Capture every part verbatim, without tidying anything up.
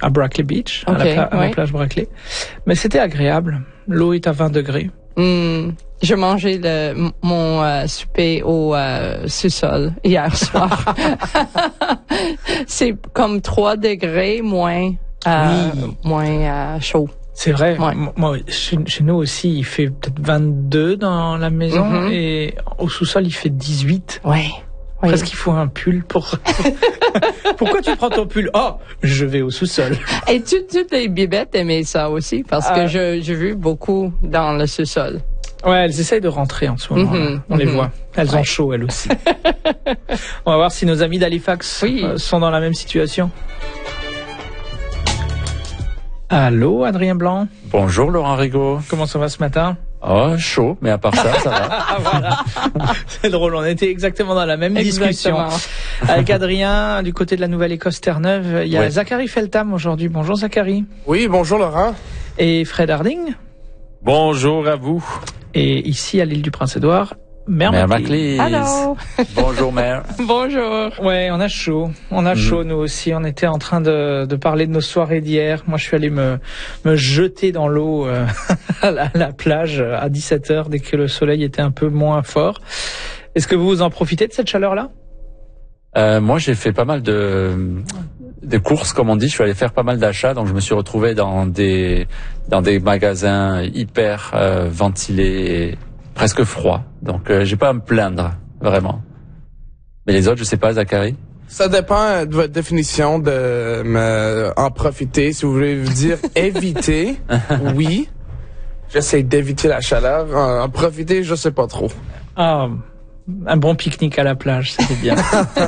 à Brackley Beach, okay, à, la pla- à oui. la plage Brackley. Mais c'était agréable. L'eau est à vingt degrés. Mm. J'ai mangé le, m- mon euh, souper au euh, sous-sol hier soir. C'est comme trois degrés moins, euh, Oui. moins euh, chaud. C'est vrai. Ouais. M- Moi, chez, chez nous aussi, il fait peut-être vingt-deux dans la maison Mhm. et au sous-sol, il fait dix-huit. Ouais. Oui. Presque il faut un pull pour... Pourquoi tu prends ton pull? Oh, je vais au sous-sol. Et tu- toutes les bibettes aimaient ça aussi parce Ah. que je, j'ai vu beaucoup dans le sous-sol. Ouais, elles essayent de rentrer en ce moment. Mhm, là. On les mhm. voit. Elles Ouais. ont chaud, elles aussi. On va voir si nos amis d'Halifax Oui. euh, sont dans la même situation. Allô, Adrien Blanc. Bonjour Laurent Rigaud. Comment ça va ce matin? Oh, chaud, mais à part ça, ça va. Ah voilà. C'est drôle, on était exactement dans la même discussion. Exactement. Avec Adrien, du côté de la Nouvelle-Écosse Terre-Neuve, il y a Oui. Zachary Feltham aujourd'hui. Bonjour Zachary. Oui, bonjour Laurent. Et Fred Harding. Bonjour à vous. Et ici, à l'île du Prince-Édouard, Mère Mère Maclise. Maclise. Allô. Bonjour mère. Bonjour. Ouais, on a chaud. On a Mhm. chaud, nous aussi. On était en train de, de parler de nos soirées d'hier. Moi, je suis allé me, me jeter dans l'eau euh, à, la, à la plage à dix-sept heures, dès que le soleil était un peu moins fort. Est-ce que vous en profitez de cette chaleur-là? Euh, moi, j'ai fait pas mal de, de courses, comme on dit. Je suis allé faire pas mal d'achats, donc je me suis retrouvé dans des, dans des magasins hyper euh, ventilés, et presque froids. Donc, euh, j'ai pas à me plaindre, vraiment. Mais les autres, je sais pas, Zachary. Ça dépend de votre définition de me en profiter. Si vous voulez dire éviter, oui. J'essaie d'éviter la chaleur. En, en profiter, je sais pas trop. Ah, un bon pique-nique à la plage, c'était bien.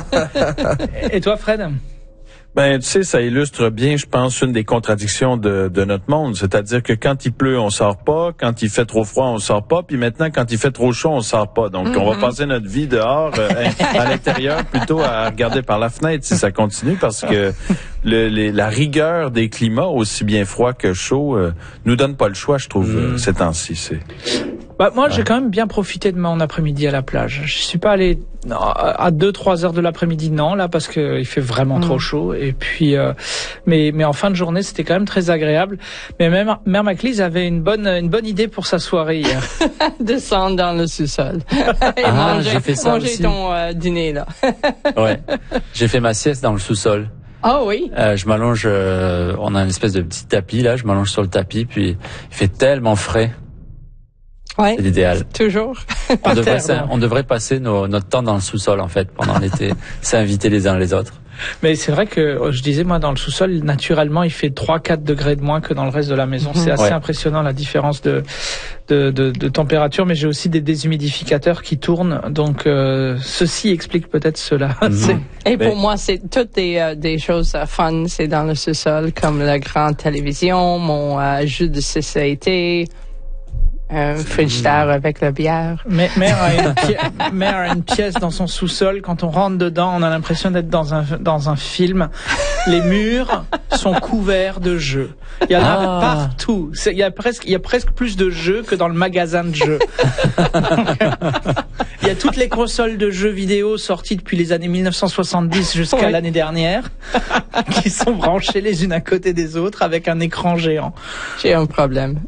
Et toi, Fred? Ben, tu sais, ça illustre bien, je pense, une des contradictions de, de notre monde. C'est-à-dire que quand il pleut, on sort pas. Quand il fait trop froid, on sort pas. Puis maintenant, quand il fait trop chaud, on sort pas. Donc, on va passer notre vie dehors, euh, à l'intérieur, plutôt à regarder par la fenêtre si ça continue, parce que le, les, la rigueur des climats, aussi bien froid que chaud, euh, nous donne pas le choix, je trouve, euh, ces temps-ci. C'est... Bah, moi, j'ai quand même bien profité de mon après-midi à la plage. Je suis pas allé non, à deux, trois heures de l'après-midi, non, là, parce que il fait vraiment Mm. trop chaud. Et puis, euh, mais, mais en fin de journée, c'était quand même très agréable. Mais même Mère Maclise avait une bonne, une bonne idée pour sa soirée hier. Descendre dans le sous-sol. Et Ah, manger, j'ai fait ça manger aussi. ton euh, dîner, là. Ouais. J'ai fait ma sieste dans le sous-sol. Ah oui. Euh, je m'allonge, euh, on a une espèce de petit tapis là, je m'allonge sur le tapis, puis il fait tellement frais, Ouais. c'est l'idéal. Toujours. On devrait, terre, s'in- donc. on devrait passer nos, notre temps dans le sous-sol en fait pendant l'été, s'inviter les uns les autres. Mais c'est vrai que, euh, je disais, moi, dans le sous-sol, naturellement, il fait trois, quatre degrés de moins que dans le reste de la maison. C'est assez Ouais. impressionnant, la différence de, de, de, de température. Mais j'ai aussi des déshumidificateurs qui tournent. Donc, euh, ceci explique peut-être cela. C'est- Et Ben- pour moi, c'est toutes des, euh, des choses euh, fun, c'est dans le sous-sol, comme la grande télévision, mon euh, jeu de société, un frigidaire avec la bière. Mais Mère a, une pièce, Mère a une pièce dans son sous-sol. Quand on rentre dedans, on a l'impression d'être dans un dans un film. Les murs sont couverts de jeux. Il y en a Ah. partout. C'est- Il y a presque il y a presque plus de jeux que dans le magasin de jeux. Donc, euh, il y a toutes les consoles de jeux vidéo sorties depuis les années mille neuf cent soixante-dix jusqu'à Oui. l'année dernière, qui sont branchées les unes à côté des autres avec un écran géant. J'ai un problème.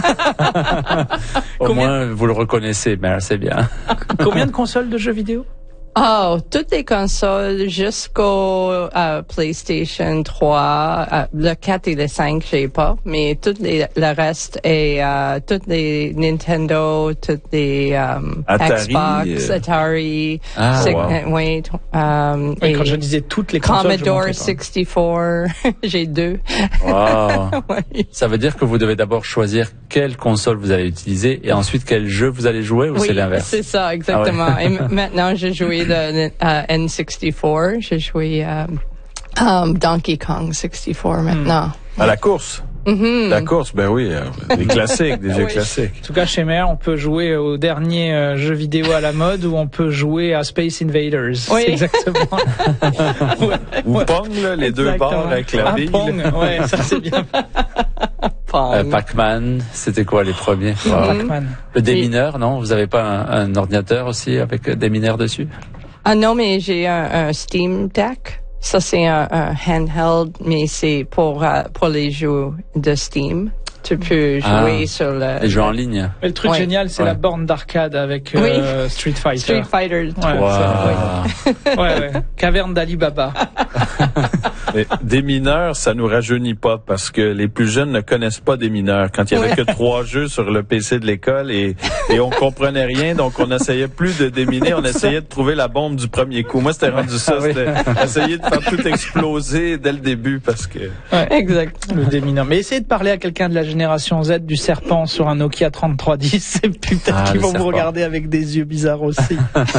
Au Combien- moins vous le reconnaissez, mais c'est bien. Combien de consoles de jeux vidéo? Oh, toutes les consoles jusqu'au euh, PlayStation trois, euh, le quatre et le cinq, j'ai pas, mais tout les, le reste est euh, toutes les Nintendo, toutes les euh, Atari, Xbox, euh. Atari, Ah, sig- wow. euh, oui, t- euh, Oui, et quand je disais toutes les consoles, je Commodore mentais pas. soixante-quatre, j'ai deux. Wow. Oui. Ça veut dire que vous devez d'abord choisir quelle console vous allez utiliser et ensuite quel jeu vous allez jouer ou Oui, c'est l'inverse? c'est ça, exactement. Et m- maintenant, j'ai joué le euh, N soixante-quatre, j'ai joué euh, um, Donkey Kong soixante-quatre maintenant. À la course. Mhm. La course, ben oui, euh, des classiques, des vieux Oui. classiques. En tout cas, chez Mère, on peut jouer au dernier euh, jeu vidéo à la mode ou on peut jouer à Space Invaders. Oui. C'est exactement. Ouais, Ou ouais, Pong, là, les deux exactement. bords avec la Un bille. Pong, ouais, ça c'est bien. Pong. Euh, Pac-Man, c'était quoi les premiers? Wow. Pac-Man. Le démineur, non? Vous avez pas un, un ordinateur aussi avec euh, des mineurs dessus? Ah non, mais j'ai un, un Steam Deck. Ça, c'est un, un handheld, mais c'est pour, uh, pour les jeux de Steam. Tu peux jouer ah, sur le... Les jeux en ligne. Mais le truc ouais. génial, c'est ouais. la borne d'arcade avec oui. euh, Street Fighter. Street Fighter trois. Ouais, wow. ouais, ouais. Caverne d'Ali Baba. Mais des mineurs, ça nous rajeunit pas parce que les plus jeunes ne connaissent pas des mineurs. Quand il y avait ouais. que trois jeux sur le P C de l'école et, et on comprenait rien, donc on essayait plus de déminer, on essayait de trouver la bombe du premier coup. Moi, c'était rendu ça, c'était essayer de faire tout exploser dès le début parce que... Ouais, exact. Le démineur. Mais essayez de parler à quelqu'un de la génération Z du serpent sur un Nokia trente-trois dix et puis peut-être ah, qu'ils vont serpent. vous regarder avec des yeux bizarres aussi.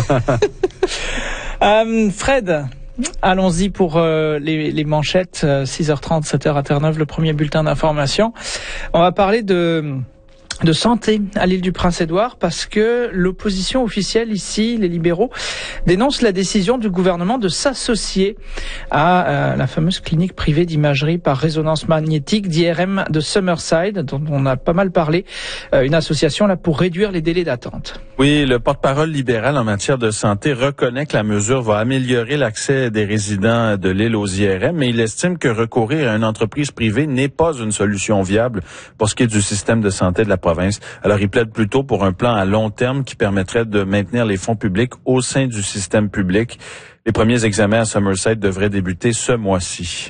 euh, Fred, allons-y pour euh, les, les manchettes. euh, six heures trente, sept heures à Terre-Neuve, le premier bulletin d'information. On va parler de... de santé à l'île du Prince-Édouard parce que l'opposition officielle ici, les libéraux, dénonce la décision du gouvernement de s'associer à euh, la fameuse clinique privée d'imagerie par résonance magnétique d'I R M de Summerside, dont on a pas mal parlé, euh, une association là pour réduire les délais d'attente. Oui, le porte-parole libéral en matière de santé reconnaît que la mesure va améliorer l'accès des résidents de l'île aux I R M, mais il estime que recourir à une entreprise privée n'est pas une solution viable pour ce qui est du système de santé de la province. Alors, il plaide plutôt pour un plan à long terme qui permettrait de maintenir les fonds publics au sein du système public. Les premiers examens à Summerside devraient débuter ce mois-ci.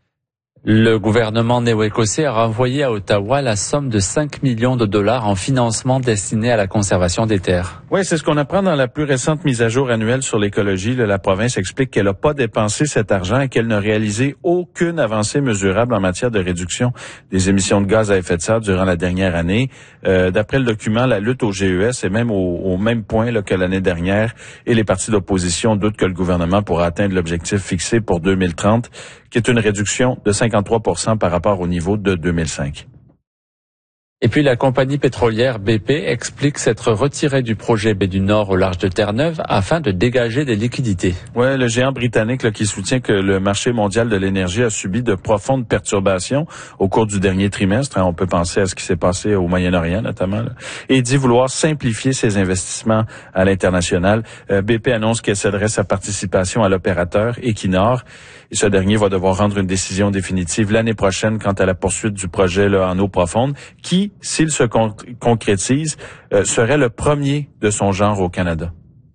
Le gouvernement néo-écossais a renvoyé à Ottawa la somme de cinq millions de dollars en financement destiné à la conservation des terres. Oui, c'est ce qu'on apprend dans la plus récente mise à jour annuelle sur l'écologie. La province explique qu'elle n'a pas dépensé cet argent et qu'elle n'a réalisé aucune avancée mesurable en matière de réduction des émissions de gaz à effet de serre durant la dernière année. Euh, d'après le document, la lutte au G E S est même au, au même point là, que l'année dernière et les partis d'opposition doutent que le gouvernement pourra atteindre l'objectif fixé pour deux mille trente, qui est une réduction de cinquante-trois pour cent par rapport au niveau de deux mille cinq. Et puis la compagnie pétrolière B P explique s'être retirée du projet Baie du Nord au large de Terre-Neuve afin de dégager des liquidités. Ouais, le géant britannique là, qui soutient que le marché mondial de l'énergie a subi de profondes perturbations au cours du dernier trimestre. On peut penser à ce qui s'est passé au Moyen-Orient notamment. Là. Et dit vouloir simplifier ses investissements à l'international. Euh, B P annonce qu'elle céderait sa participation à l'opérateur Equinor. Et ce dernier va devoir rendre une décision définitive l'année prochaine quant à la poursuite du projet là, en eau profonde, qui, s'il se con- concrétise, euh, serait le premier de son genre au Canada.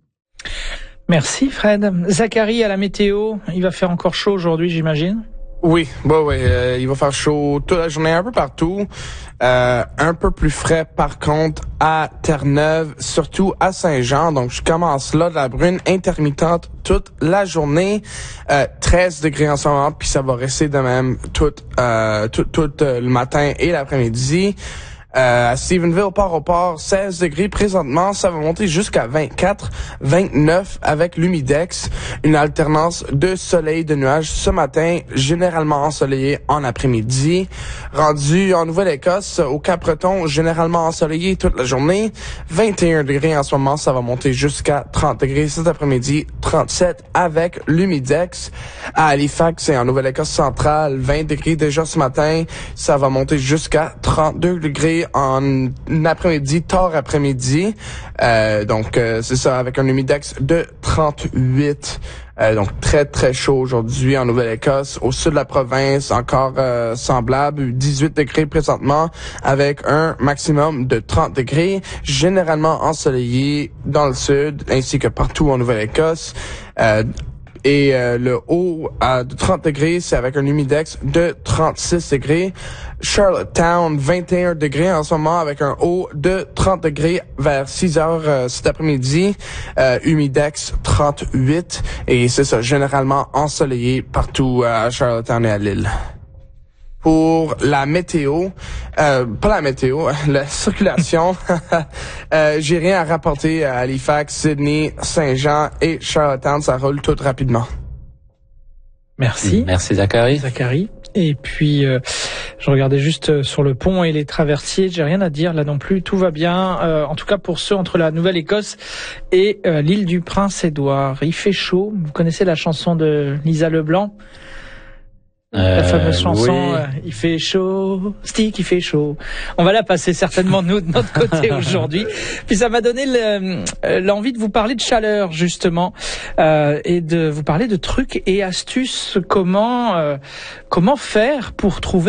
Merci Fred. Zachary à la météo, il va faire encore chaud aujourd'hui, j'imagine. Oui, bah oui, euh, il va faire chaud toute la journée un peu partout. Euh, un peu plus frais par contre à Terre-Neuve, surtout à Saint-Jean. Donc je commence là de la brune intermittente toute la journée. Euh, treize degrés en ce moment, puis ça va rester de même tout, euh, tout, tout euh, le matin et l'après-midi. Euh, à Stephenville, Port-au-Port, seize degrés présentement, ça va monter jusqu'à vingt-quatre, vingt-neuf avec l'humidex. Une alternance de soleil, de nuages ce matin, généralement ensoleillé en après-midi. Rendu en Nouvelle-Écosse, au Cap-Breton, généralement ensoleillé toute la journée. vingt et un degrés en ce moment, ça va monter jusqu'à trente degrés cet après-midi, trente-sept avec l'humidex. À Halifax et en Nouvelle-Écosse centrale, vingt degrés déjà ce matin, ça va monter jusqu'à trente-deux degrés en après-midi, tard après-midi. Euh, donc, euh, c'est ça, avec un humidex de trente-huit. Euh, donc, très, très chaud aujourd'hui en Nouvelle-Écosse. Au sud de la province, encore euh, semblable, dix-huit degrés présentement, avec un maximum de trente degrés, généralement ensoleillé dans le sud, ainsi que partout en Nouvelle-Écosse. Euh, Et euh, le haut à trente degrés, c'est avec un humidex de trente-six degrés. Charlottetown, vingt et un degrés en ce moment avec un haut de trente degrés vers six heures euh, cet après-midi. Euh, humidex trente-huit. Et c'est ça, généralement ensoleillé partout à Charlottetown et à Lille. Pour la météo, euh, pas la météo, la circulation, euh, j'ai rien à rapporter à Halifax, Sydney, Saint-Jean et Charlottetown. Ça roule tout rapidement. Merci. Merci Zachary. Zachary. Et puis, euh, je regardais juste sur le pont et les traversiers. J'ai rien à dire là non plus. Tout va bien. Euh, en tout cas pour ceux entre la Nouvelle-Écosse et euh, l'île du Prince-Édouard. Il fait chaud. Vous connaissez la chanson de Lisa Leblanc? La Euh, fameuse chanson oui. euh, il fait chaud, stick, il fait chaud. On va la passer certainement nous de notre côté aujourd'hui. Puis ça m'a donné le, euh, l'envie de vous parler de chaleur justement euh, et de vous parler de trucs et astuces comment euh, comment faire pour trouver